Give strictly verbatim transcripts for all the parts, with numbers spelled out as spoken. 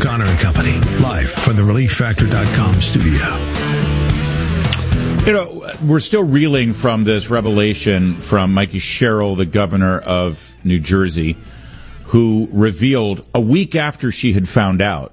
O'Connor and Company, live from the relief factor dot com studio. You know, we're still reeling from this revelation from Mikey Sherrill, the governor of New Jersey, who revealed a week after she had found out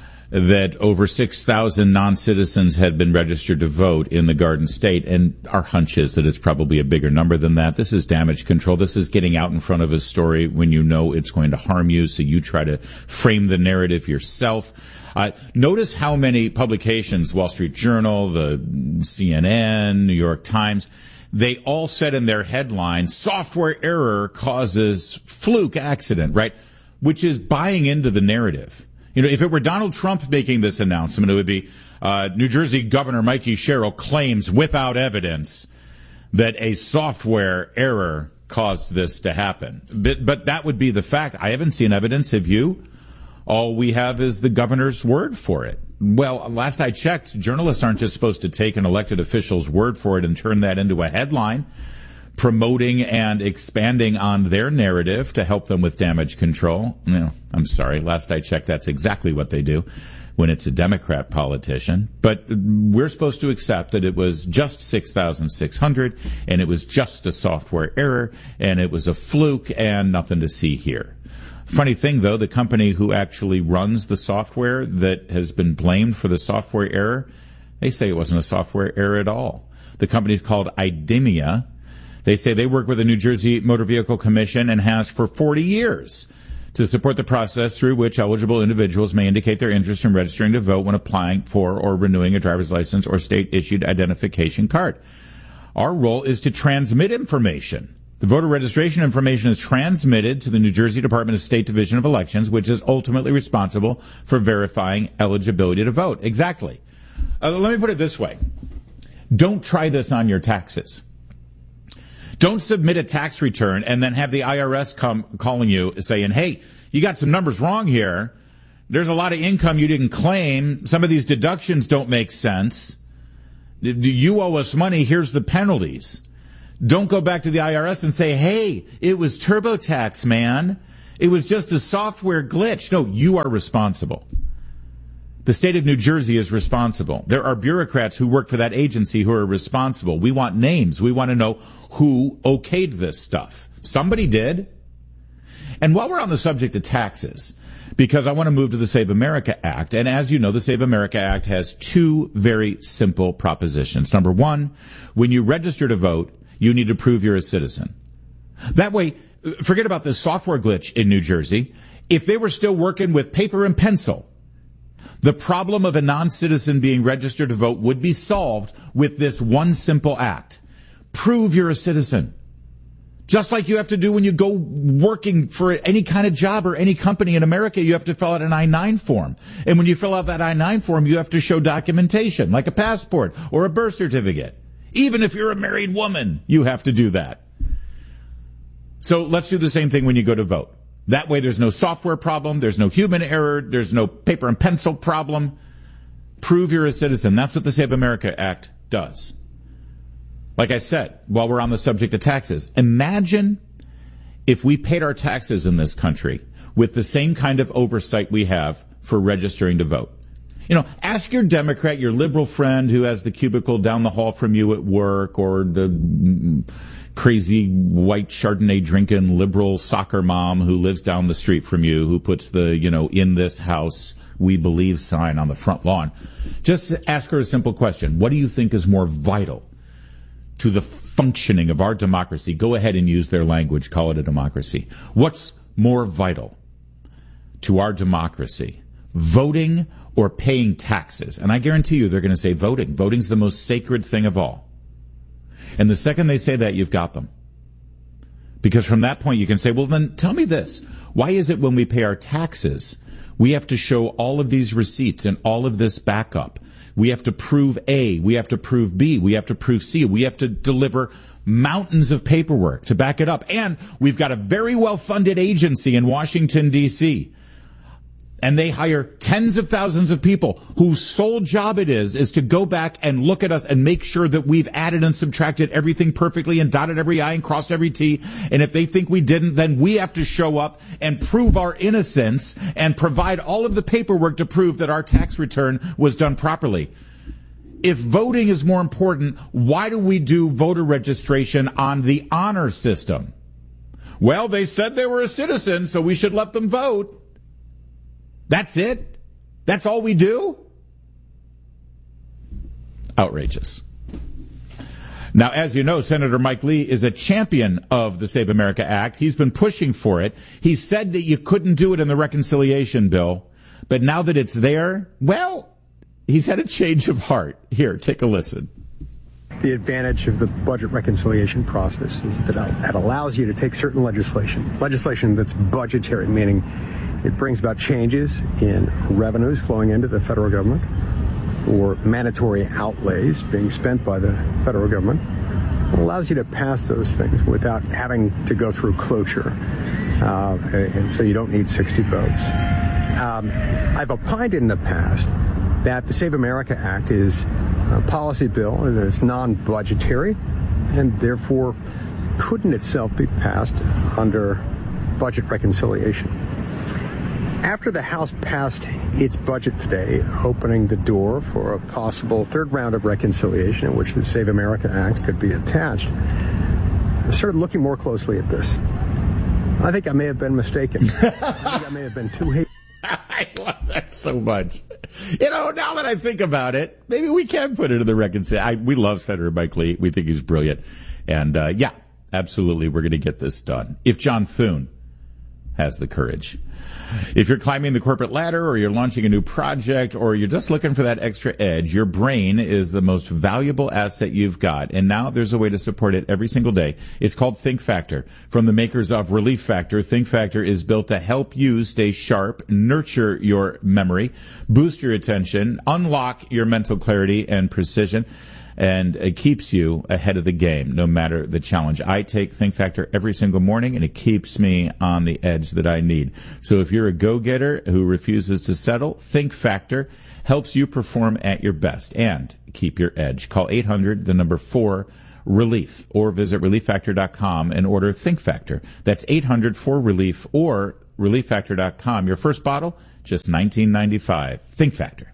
that over six thousand non-citizens had been registered to vote in the Garden State, and our hunch is that it's probably a bigger number than that. This is damage control. This is getting out in front of a story when you know it's going to harm you, so you try to frame the narrative yourself. Uh, notice how many publications, Wall Street Journal, the C N N, New York Times, they all said in their headline, software error causes fluke accident, right? Which is buying into the narrative. You know, if it were Donald Trump making this announcement, it would be uh, New Jersey Governor Mikey Sherrill claims without evidence that a software error caused this to happen. But, but that would be the fact. I haven't seen evidence. Have you? All we have is the governor's word for it. Well, last I checked, journalists aren't just supposed to take an elected official's word for it and turn that into a headline, promoting and expanding on their narrative to help them with damage control. You know, I'm sorry, last I checked, that's exactly what they do when it's a Democrat politician. But we're supposed to accept that it was just six thousand six hundred, and it was just a software error, and it was a fluke, and nothing to see here. Funny thing, though, the company who actually runs the software that has been blamed for the software error, they say it wasn't a software error at all. The company is called IDEMIA. They say they work with the New Jersey Motor Vehicle Commission and has for forty years to support the process through which eligible individuals may indicate their interest in registering to vote when applying for or renewing a driver's license or state-issued identification card. Our role is to transmit information. The voter registration information is transmitted to the New Jersey Department of State Division of Elections, which is ultimately responsible for verifying eligibility to vote. Exactly. Uh, let me put it this way. Don't try this on your taxes. Don't submit a tax return and then have the I R S come calling you saying, hey, you got some numbers wrong here. There's a lot of income you didn't claim. Some of these deductions don't make sense. You owe us money. Here's the penalties. Don't go back to the I R S and say, hey, it was TurboTax, man. It was just a software glitch. No, you are responsible. The state of New Jersey is responsible. There are bureaucrats who work for that agency who are responsible. We want names. We want to know who okayed this stuff. Somebody did. And while we're on the subject of taxes, because I want to move to the Save America Act, and as you know, the Save America Act has two very simple propositions. Number one, when you register to vote, you need to prove you're a citizen. That way, forget about this software glitch in New Jersey. If they were still working with paper and pencil, the problem of a non-citizen being registered to vote would be solved with this one simple act. Prove you're a citizen. Just like you have to do when you go working for any kind of job or any company in America, you have to fill out an I nine form. And when you fill out that I nine form, you have to show documentation, like a passport or a birth certificate. Even if you're a married woman, you have to do that. So let's do the same thing when you go to vote. That way there's no software problem, there's no human error, there's no paper and pencil problem. Prove you're a citizen. That's what the Save America Act does. Like I said, while we're on the subject of taxes, imagine if we paid our taxes in this country with the same kind of oversight we have for registering to vote. You know, ask your Democrat, your liberal friend who has the cubicle down the hall from you at work, or the crazy white Chardonnay drinking liberal soccer mom who lives down the street from you, who puts the, you know, in this house we believe sign on the front lawn. Just ask her a simple question. What do you think is more vital to the functioning of our democracy? Go ahead and use their language. Call it a democracy. What's more vital to our democracy? Voting or paying taxes? And I guarantee you they're going to say voting. Voting's the most sacred thing of all. And the second they say that, you've got them. Because from that point you can say, well, then tell me this. Why is it when we pay our taxes, we have to show all of these receipts and all of this backup? We have to prove A, we have to prove B, we have to prove C, we have to deliver mountains of paperwork to back it up. And we've got a very well-funded agency in Washington, D C and they hire tens of thousands of people whose sole job it is, is to go back and look at us and make sure that we've added and subtracted everything perfectly and dotted every I and crossed every T. And if they think we didn't, then we have to show up and prove our innocence and provide all of the paperwork to prove that our tax return was done properly. If voting is more important, why do we do voter registration on the honor system? Well, they said they were a citizen, so we should let them vote. That's it? That's all we do? Outrageous. Now, as you know, Senator Mike Lee is a champion of the Save America Act. He's been pushing for it. He said that you couldn't do it in the reconciliation bill. But now that it's there, well, he's had a change of heart. Here, take a listen. The advantage of the budget reconciliation process is that it allows you to take certain legislation, legislation that's budgetary, meaning it brings about changes in revenues flowing into the federal government or mandatory outlays being spent by the federal government. It allows you to pass those things without having to go through cloture, uh, and so you don't need sixty votes. Um, I've opined in the past that the Save America Act is a policy bill and that it's non-budgetary and therefore couldn't itself be passed under budget reconciliation. After the House passed its budget today, opening the door for a possible third round of reconciliation in which the Save America Act could be attached, I started looking more closely at this. I think I may have been mistaken. I think I may have been too hasty. I love that so much. You know, now that I think about it, maybe we can put it in the reconciliation. We love Senator Mike Lee. We think he's brilliant. And, uh, yeah, absolutely, we're going to get this done. If John Thune has the courage. If you're climbing the corporate ladder or you're launching a new project or you're just looking for that extra edge, your brain is the most valuable asset you've got. And now there's a way to support it every single day. It's called Think Factor. From the makers of Relief Factor, Think Factor is built to help you stay sharp, nurture your memory, boost your attention, unlock your mental clarity and precision. And it keeps you ahead of the game, no matter the challenge. I take Think Factor every single morning, and it keeps me on the edge that I need. So if you're a go-getter who refuses to settle, Think Factor helps you perform at your best and keep your edge. Call eight hundred, the number four, relief, or visit relief factor dot com and order Think Factor. That's eight hundred four relief or relief factor dot com. Your first bottle, just nineteen ninety-five. Think Factor.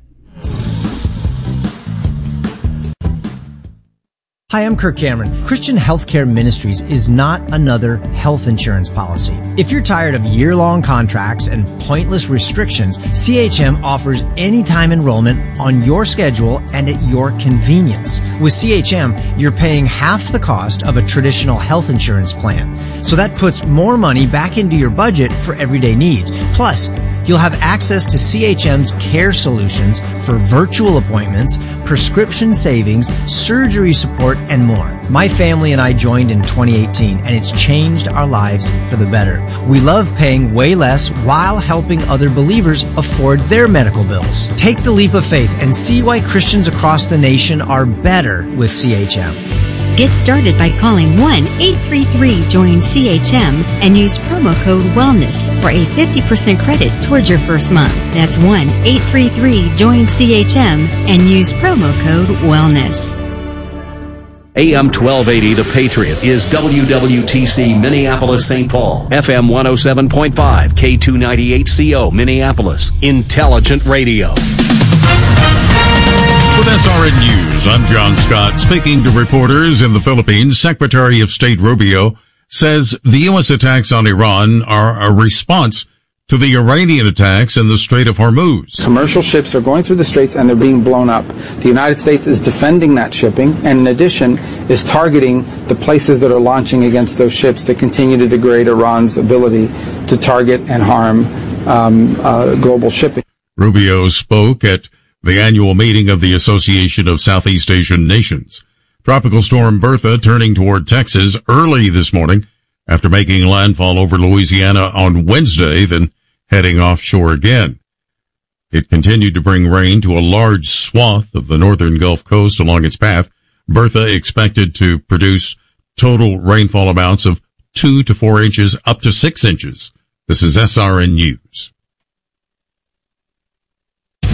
Hi, I'm Kirk Cameron. Christian Healthcare Ministries is not another health insurance policy. If you're tired of year-long contracts and pointless restrictions, C H M offers anytime enrollment on your schedule and at your convenience. With C H M, you're paying half the cost of a traditional health insurance plan. So that puts more money back into your budget for everyday needs. Plus, you'll have access to C H M's care solutions for virtual appointments, prescription savings, surgery support, and more. My family and I joined in twenty eighteen, and it's changed our lives for the better. We love paying way less while helping other believers afford their medical bills. Take the leap of faith and see why Christians across the nation are better with C H M. Get started by calling one eight three three join C H M and use promo code WELLNESS for a fifty percent credit towards your first month. That's one eight three three join C H M and use promo code WELLNESS. A M twelve eighty The Patriot is W W T C Minneapolis Saint Paul, F M one oh seven point five, K two ninety-eight C O Minneapolis, Intelligent Radio. With S R N News, I'm John Scott. Speaking to reporters in the Philippines, Secretary of State Rubio says the U S attacks on Iran are a response to the Iranian attacks in the Strait of Hormuz. Commercial ships are going through the straits and they're being blown up. The United States is defending that shipping and in addition is targeting the places that are launching against those ships that continue to degrade Iran's ability to target and harm um, uh, global shipping. Rubio spoke at the annual meeting of the Association of Southeast Asian Nations. Tropical storm Bertha turning toward Texas early this morning after making landfall over Louisiana on Wednesday, then heading offshore again. It continued to bring rain to a large swath of the northern Gulf Coast along its path. Bertha expected to produce total rainfall amounts of two to four inches up to six inches. This is S R N News.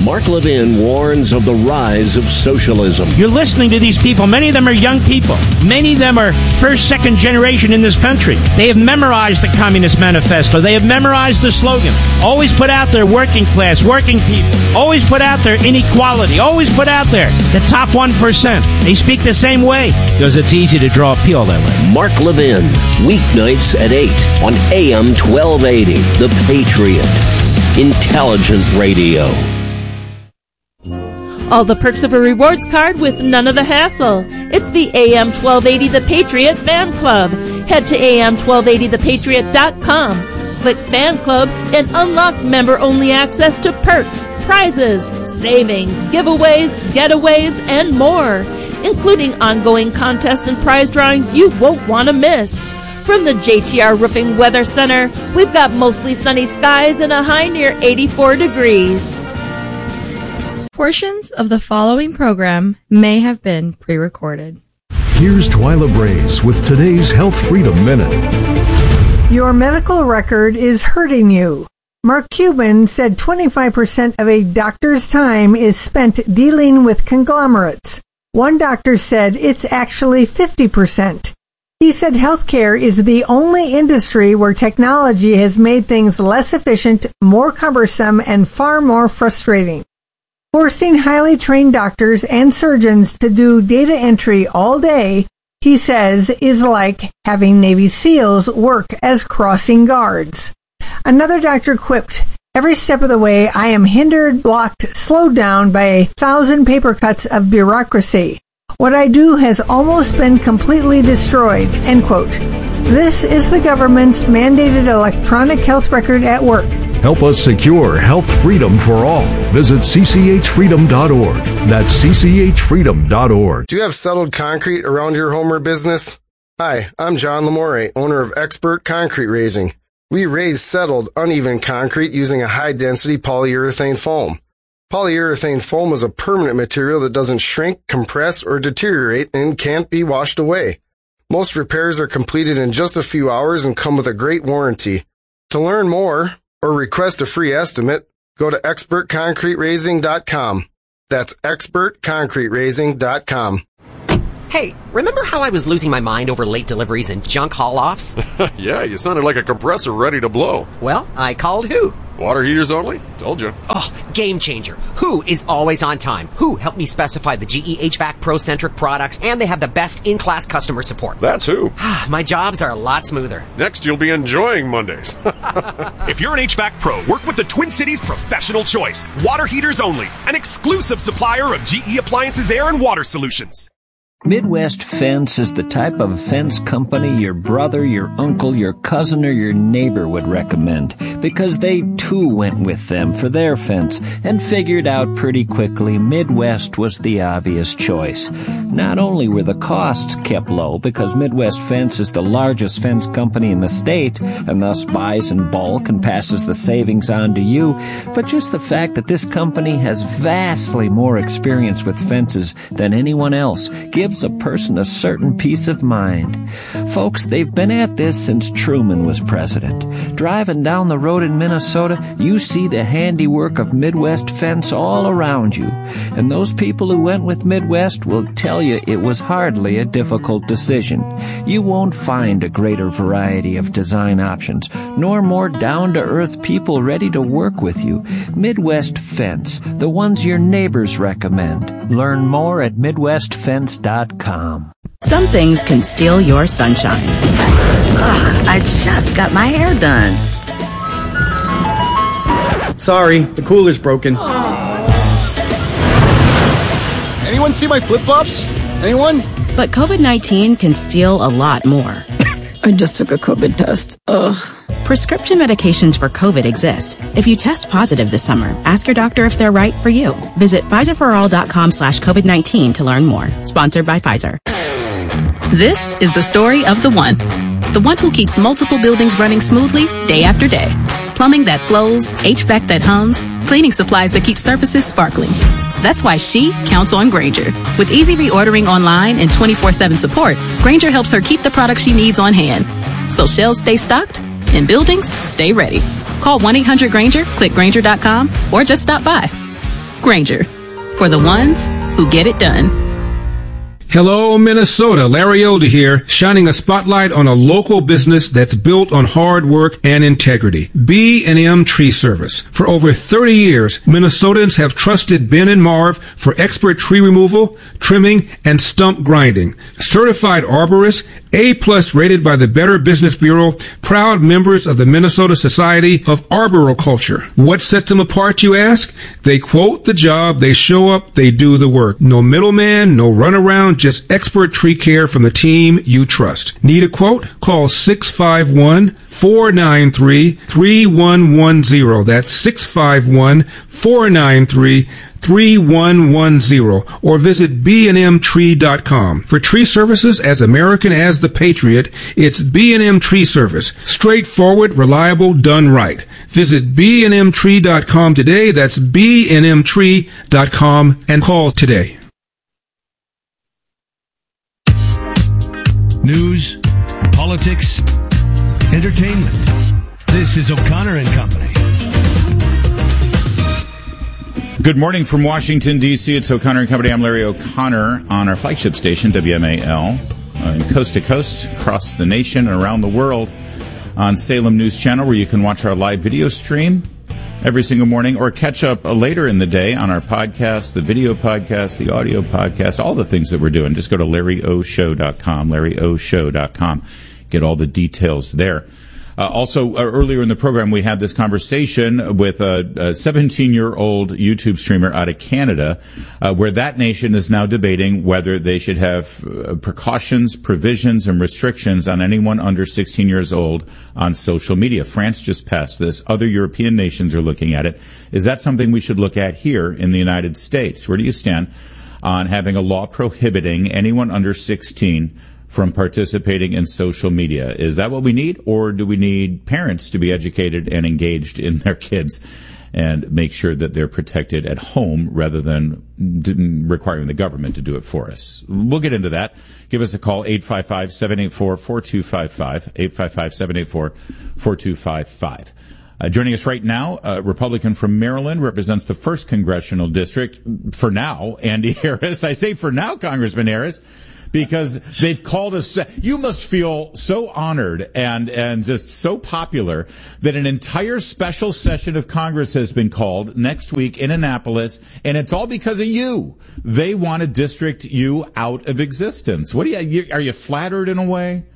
Mark Levin warns of the rise of socialism. You're listening to these people. Many of them are young people. Many of them are first, second generation in this country. They have memorized the Communist Manifesto. They have memorized the slogan. Always put out there working class, working people. Always put out there inequality. Always put out there the top one percent. They speak the same way because it's easy to draw appeal that way. Mark Levin, weeknights at eight on A M twelve eighty, The Patriot. Intelligent radio. All the perks of a rewards card with none of the hassle. It's the A M twelve eighty The Patriot Fan Club. Head to A M twelve eighty the patriot dot com. Click Fan Club and unlock member-only access to perks, prizes, savings, giveaways, getaways, and more, including ongoing contests and prize drawings you won't want to miss. From the J T R Roofing Weather Center, we've got mostly sunny skies and a high near eighty-four degrees. Portions of the following program may have been pre-recorded. Here's Twyla Braze with today's Health Freedom Minute. Your medical record is hurting you. Mark Cuban said twenty-five percent of a doctor's time is spent dealing with conglomerates. One doctor said it's actually fifty percent. He said healthcare is the only industry where technology has made things less efficient, more cumbersome, and far more frustrating. Forcing highly trained doctors and surgeons to do data entry all day, he says, is like having Navy SEALs work as crossing guards. Another doctor quipped, "Every step of the way, I am hindered, blocked, slowed down by a thousand paper cuts of bureaucracy. What I do has almost been completely destroyed." End quote. This is the government's mandated electronic health record at work. Help us secure health freedom for all. Visit c c h freedom dot org. That's c c h freedom dot org. Do you have settled concrete around your home or business? Hi, I'm John Lamore, owner of Expert Concrete Raising. We raise settled, uneven concrete using a high-density polyurethane foam. Polyurethane foam is a permanent material that doesn't shrink, compress, or deteriorate and can't be washed away. Most repairs are completed in just a few hours and come with a great warranty. To learn more or request a free estimate, go to expert concrete raising dot com. That's expert concrete raising dot com. Hey, remember how I was losing my mind over late deliveries and junk haul-offs? Yeah, you sounded like a compressor ready to blow. Well, I called who? Water heaters only? Told you. Oh, game changer. Who is always on time? Who helped me specify the G E H V A C Pro-centric products, and they have the best in-class customer support. That's who. My jobs are a lot smoother. Next, you'll be enjoying Mondays. If you're an H V A C Pro, work with the Twin Cities Professional Choice. Water heaters only. An exclusive supplier of G E Appliances Air and Water Solutions. Midwest Fence is the type of fence company your brother, your uncle, your cousin, or your neighbor would recommend, because they too went with them for their fence and figured out pretty quickly Midwest was the obvious choice. Not only were the costs kept low, because Midwest Fence is the largest fence company in the state and thus buys in bulk and passes the savings on to you, but just the fact that this company has vastly more experience with fences than anyone else gives a person a certain peace of mind. Folks, they've been at this since Truman was president. Driving down the road in Minnesota, you see the handiwork of Midwest Fence all around you. And those people who went with Midwest will tell you it was hardly a difficult decision. You won't find a greater variety of design options, nor more down-to-earth people ready to work with you. Midwest Fence, the ones your neighbors recommend. Learn more at midwest fence dot com. Some things can steal your sunshine. Ugh, I just got my hair done. Sorry, the cooler's broken. Anyone see my flip-flops? Anyone? But COVID nineteen can steal a lot more. I just took a COVID test. Ugh. Prescription medications for COVID exist. If you test positive this summer, ask your doctor if they're right for you. Visit Pfizer for all dot com slash COVID nineteen to learn more. Sponsored by Pfizer. This is the story of the one. The one who keeps multiple buildings running smoothly day after day. Plumbing that flows, H V A C that hums, cleaning supplies that keep surfaces sparkling. That's why she counts on Grainger. With easy reordering online and twenty-four seven support, Grainger helps her keep the products she needs on hand. So shelves stay stocked and buildings stay ready. Call one eight hundred Grainger, click Grainger dot com, or just stop by. Grainger, for the ones who get it done. Hello, Minnesota. Larry Elder here, shining a spotlight on a local business that's built on hard work and integrity. B and M Tree Service. For over thirty years, Minnesotans have trusted Ben and Marv for expert tree removal, trimming, and stump grinding. Certified arborists, A-plus rated by the Better Business Bureau, proud members of the Minnesota Society of Arboriculture. What sets them apart, you ask? They quote the job, they show up, they do the work. No middleman, no runaround, just expert tree care from the team you trust. Need a quote? Call six five one, four nine three, three one one zero. That's six five one, four nine three, three one one zero. Or visit b and m tree dot com. For tree services as American as the Patriot, it's B and M Tree Service. Straightforward, reliable, done right. Visit b and m tree dot com today. That's b and m tree dot com and call today. News, politics, entertainment. This is O'Connor and Company. Good morning from Washington, D C. It's O'Connor and Company. I'm Larry O'Connor on our flagship station, W M A L, uh, coast to coast, across the nation and around the world on Salem News Channel, where you can watch our live video stream every single morning or catch up uh, later in the day on our podcast, the video podcast, the audio podcast, all the things that we're doing. Just go to larry o show dot com, larry o show dot com. Get all the details there. Uh, also, uh, earlier in the program, we had this conversation with a seventeen-year-old YouTube streamer out of Canada, uh, where that nation is now debating whether they should have uh, precautions, provisions, and restrictions on anyone under sixteen years old on social media. France just passed this. Other European nations are looking at it. Is that something we should look at here in the United States? Where do you stand on having a law prohibiting anyone under sixteen from participating in social media? Is that what we need, or do we need parents to be educated and engaged in their kids and make sure that they're protected at home rather than requiring the government to do it for us? We'll get into that. Give us a call, eight five five, seven eight four, four two five five, eight five five, seven eight four, four two five five. Uh, joining us right now, a Republican from Maryland, represents the first congressional district for now, Andy Harris. I say for now, Congressman Harris, because they've called us. You must feel so honored and, and just so popular that an entire special session of Congress has been called next week in Annapolis, and it's all because of you. They want to district you out of existence. What do you, are you flattered in a way?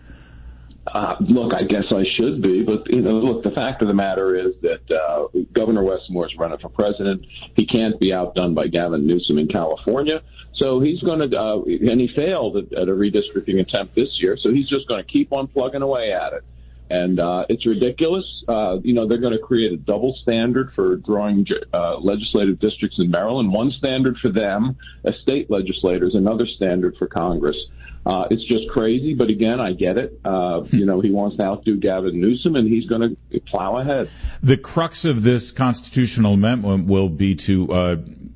Uh, look, I guess I should be, but you know, look, the fact of the matter is that uh, Governor Wes Moore is running for president. He can't be outdone by Gavin Newsom in California. So he's going to, uh, and he failed at, at a redistricting attempt this year, so he's just going to keep on plugging away at it. And uh, it's ridiculous. Uh, you know, they're going to create a double standard for drawing uh, legislative districts in Maryland, one standard for them as state legislators, another standard for Congress. Uh, it's just crazy, but again, I get it. Uh, you know, he wants to outdo Gavin Newsom, and he's going to plow ahead. The crux of this constitutional amendment will be to uh,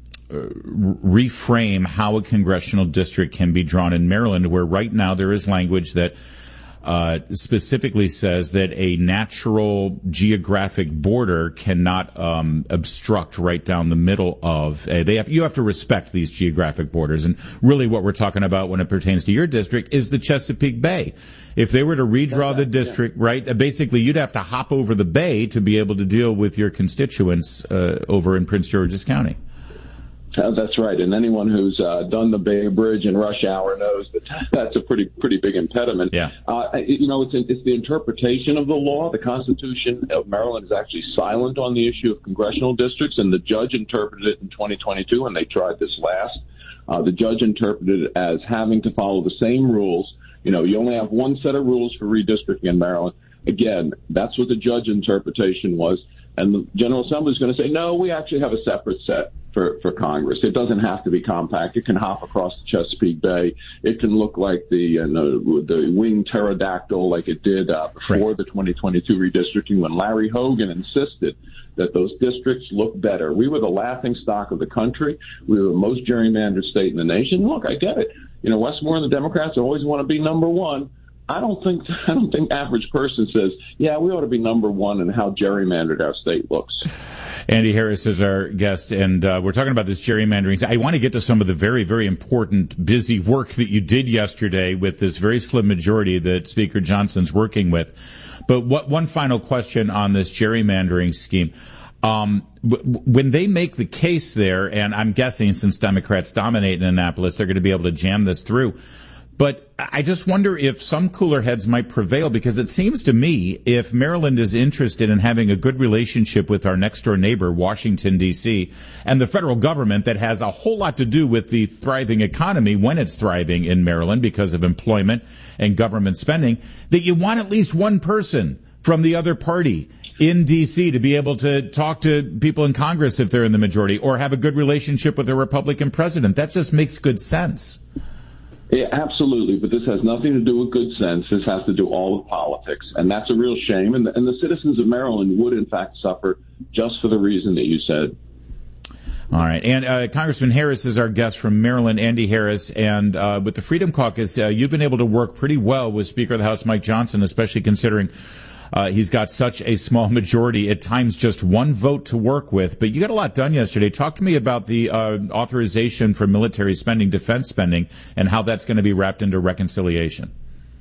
reframe how a congressional district can be drawn in Maryland, where right now there is language that uh, specifically says that a natural geographic border cannot um, obstruct right down the middle of. Uh, they have you have to respect these geographic borders, and really what we're talking about when it pertains to your district is the Chesapeake Bay. If they were to redraw the district, right, uh, basically you'd have to hop over the bay to be able to deal with your constituents uh, over in Prince George's County. Uh, that's right, and anyone who's uh, done the Bay Bridge in rush hour knows that that's a pretty pretty big impediment. Yeah. Uh, you know, it's it's the interpretation of the law. The Constitution of Maryland is actually silent on the issue of congressional districts, and the judge interpreted it in twenty twenty-two, and they tried this last. Uh, the judge interpreted it as having to follow the same rules. You know, you only have one set of rules for redistricting in Maryland. Again, that's what the judge interpretation was. And the General Assembly is going to say, no, we actually have a separate set for, for Congress. It doesn't have to be compact. It can hop across the Chesapeake Bay. It can look like the uh, the winged pterodactyl like it did uh, before right. the twenty twenty-two redistricting when Larry Hogan insisted that those districts look better. We were the laughing stock of the country. We were the most gerrymandered state in the nation. Look, I get it. You know, Wes Moore and the Democrats always want to be number one. I don't think I don't think average person says, yeah, we ought to be number one in how gerrymandered our state looks. Andy Harris is our guest, and uh, we're talking about this gerrymandering. I want to get to some of the very, very important, busy work that you did yesterday with this very slim majority that Speaker Johnson's working with. But what one final question on this gerrymandering scheme. Um, w- when they make the case there, and I'm guessing since Democrats dominate in Annapolis, they're going to be able to jam this through. But I just wonder if some cooler heads might prevail, because it seems to me if Maryland is interested in having a good relationship with our next door neighbor, Washington, D C, and the federal government that has a whole lot to do with the thriving economy when it's thriving in Maryland because of employment and government spending, that you want at least one person from the other party in D C to be able to talk to people in Congress if they're in the majority, or have a good relationship with a Republican president. That just makes good sense. Yeah, absolutely, but this has nothing to do with good sense. This has to do all with politics, and that's a real shame. And the, and the citizens of Maryland would, in fact, suffer just for the reason that you said. All right, and uh, Congressman Harris is our guest from Maryland, Andy Harris. And uh, with the Freedom Caucus, uh, you've been able to work pretty well with Speaker of the House Mike Johnson, especially considering Uh, he's got such a small majority, at times just one vote to work with. But you got a lot done yesterday. Talk to me about the uh, authorization for military spending, defense spending, and how that's going to be wrapped into reconciliation.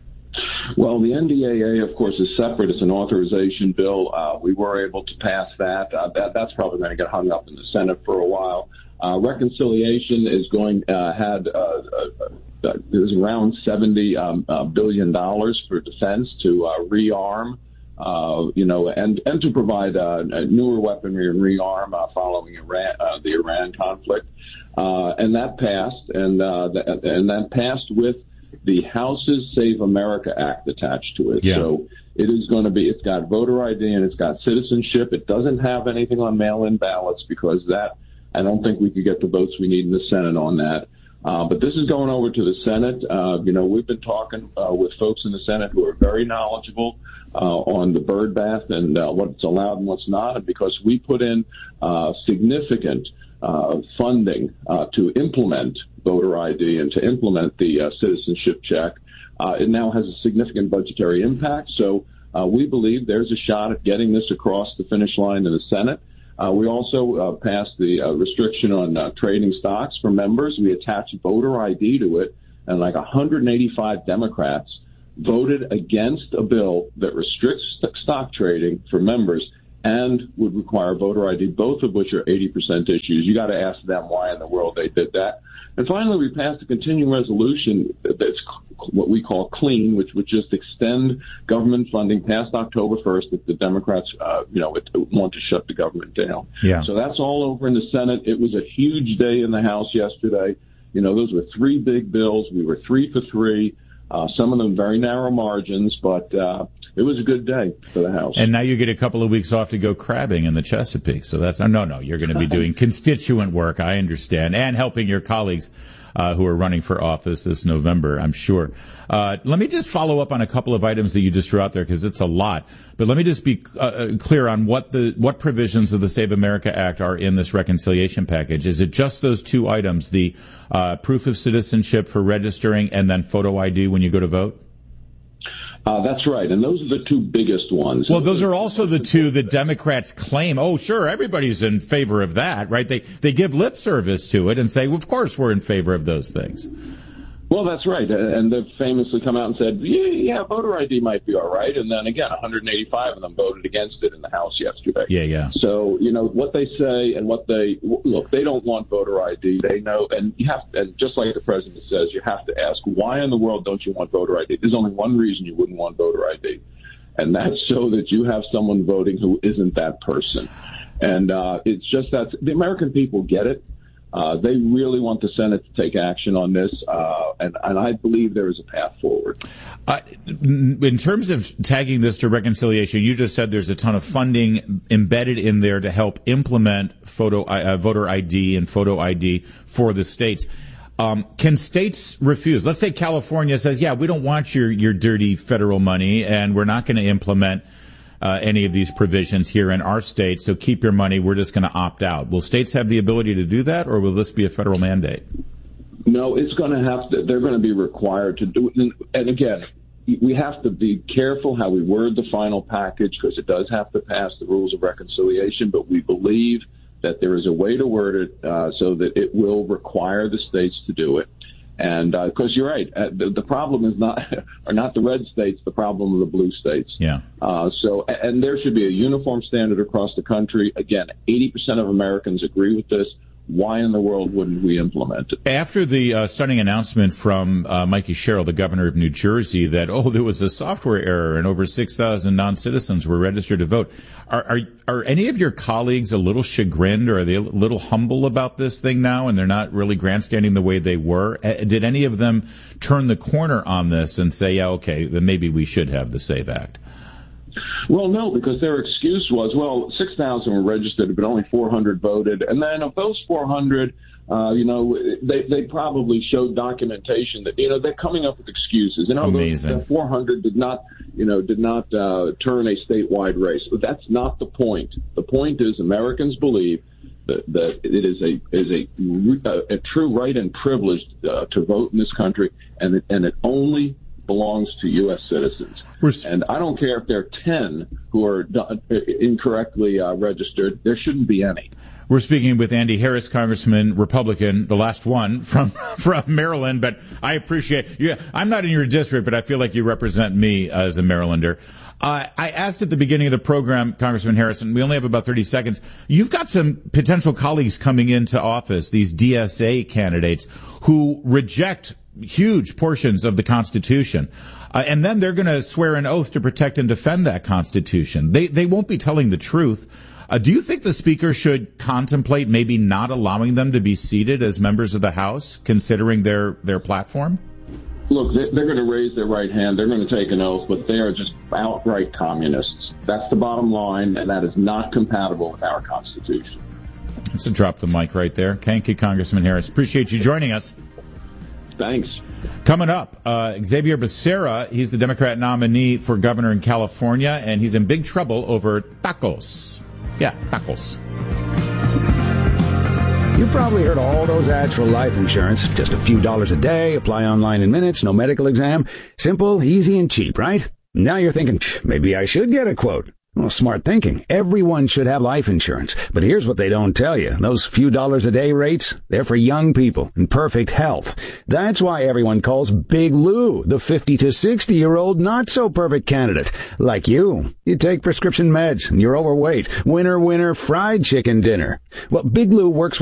Well, the N D A A, of course, is separate. It's an authorization bill. Uh, we were able to pass that. Uh, that that's probably going to get hung up in the Senate for a while. Uh, reconciliation is going uh, had uh, uh, uh, there's around seventy um, uh, billion dollars for defense to uh, rearm. Uh, you know, and, and to provide uh, newer weaponry and rearm uh, following Iran, uh, the Iran conflict. Uh, and that passed, and, uh, th- and that passed with the House's Save America Act attached to it. Yeah. So it is going to be, it's got voter I D and it's got citizenship. It doesn't have anything on mail-in ballots because that, I don't think we could get the votes we need in the Senate on that. Uh, but this is going over to the Senate. Uh, you know, we've been talking uh, with folks in the Senate who are very knowledgeable uh, on the bird bath and uh, what's allowed and what's not. And because we put in uh, significant uh, funding uh, to implement voter I D and to implement the uh, citizenship check, uh, it now has a significant budgetary impact. So uh, we believe there's a shot at getting this across the finish line in the Senate. Uh, we also uh, passed the uh, restriction on uh, trading stocks for members. We attached voter I D to it, and like one hundred eighty-five Democrats voted against a bill that restricts st- stock trading for members and would require voter I D, both of which are eighty percent issues. You got to ask them why in the world they did that. And finally, we passed a continuing resolution that's what we call clean, which would just extend government funding past October first if the Democrats, uh, you know, want to shut the government down. Yeah. So that's all over in the Senate. It was a huge day in the House yesterday. You know, those were three big bills. We were three for three. Uh, some of them very narrow margins, but uh, it was a good day for the House. And now you get a couple of weeks off to go crabbing in the Chesapeake. So that's, no, no, you're going to be doing constituent work, I understand, and helping your colleagues uh, who are running for office this November, I'm sure. Uh, let me just follow up on a couple of items that you just threw out there because it's a lot. But let me just be uh, clear on what the what provisions of the Save America Act are in this reconciliation package. Is it just those two items, the uh, proof of citizenship for registering and then photo I D when you go to vote? Uh, that's right, and those are the two biggest ones. Well, those are also the two that Democrats claim, oh, sure, everybody's in favor of that, right? They they give lip service to it and say, well, of course we're in favor of those things. Well, that's right, and they've famously come out and said, yeah, yeah, voter I D might be all right, and then again, one hundred eighty-five of them voted against it in the House yesterday. Yeah, yeah. So, you know, what they say and what they, look, they don't want voter I D, they know, and you have, and just like the president says, you have to ask, why in the world don't you want voter I D? There's only one reason you wouldn't want voter I D, and that's so that you have someone voting who isn't that person. And uh, it's just that the American people get it. Uh, they really want the Senate to take action on this, uh, and, and I believe there is a path forward. Uh, in terms of tagging this to reconciliation, you just said there's a ton of funding embedded in there to help implement photo uh, voter I D and photo I D for the states. Um, can states refuse? Let's say California says, yeah, we don't want your, your dirty federal money, and we're not going to implement Uh, any of these provisions here in our state, so keep your money, we're just going to opt out. Will states have the ability to do that, or will this be a federal mandate? No, it's going to have to, they're going to be required to do it. And again, we have to be careful how we word the final package because it does have to pass the rules of reconciliation, but we believe that there is a way to word it uh, so that it will require the states to do it. And because uh, you're right, uh, the, the problem is not are not the red states, the problem of the blue states. Yeah. Uh, so, and there should be a uniform standard across the country. Again, eighty percent of Americans agree with this. Why in the world wouldn't we implement it? After the uh, stunning announcement from uh, Mikey Sherrill, the governor of New Jersey, that, oh, there was a software error and over six thousand non-citizens were registered to vote, are, are are any of your colleagues a little chagrined, or are they a little humble about this thing now and they're not really grandstanding the way they were? Uh, did any of them turn the corner on this and say, yeah, okay, then maybe we should have the SAVE Act? Well, no, because their excuse was, well, six thousand were registered, but only four hundred voted. And then of those four hundred, uh, you know, they, they probably showed documentation that, you know, they're coming up with excuses. And Amazing. Those four hundred did not, you know, did not uh, turn a statewide race. But that's not the point. The point is Americans believe that, that it is a is a, a, a true right and privilege uh, to vote in this country, and it, and it only belongs to U S citizens. And I don't care if there are ten who are incorrectly uh, registered. There shouldn't be any. We're speaking with Andy Harris, Congressman, Republican, the last one from from Maryland. But I appreciate you. I'm not in your district, but I feel like you represent me as a Marylander. Uh, I asked at the beginning of the program, Congressman Harrison, we only have about thirty seconds. You've got some potential colleagues coming into office, these D S A candidates, who reject huge portions of the Constitution. Uh, and then they're going to swear an oath to protect and defend that Constitution. They they won't be telling the truth. Uh, do you think the Speaker should contemplate maybe not allowing them to be seated as members of the House, considering their, their platform? Look, they're going to raise their right hand. They're going to take an oath, but they are just outright communists. That's the bottom line, and that is not compatible with our Constitution. That's a drop the mic right there. Thank you, Congressman Harris. Appreciate you joining us. Thanks. Coming up, uh, Xavier Becerra, he's the Democrat nominee for governor in California, and he's in big trouble over tacos. Yeah, tacos. You've probably heard all those ads for life insurance. Just a few dollars a day, apply online in minutes, no medical exam. Simple, easy, and cheap, right? Now you're thinking, maybe I should get a quote. Well, smart thinking. Everyone should have life insurance. But here's what they don't tell you. Those few dollars a day rates, they're for young people in perfect health. That's why everyone calls Big Lou the fifty to sixty year old not so perfect candidate. Like you. You take prescription meds and you're overweight. Winner, winner, fried chicken dinner. Well, Big Lou works with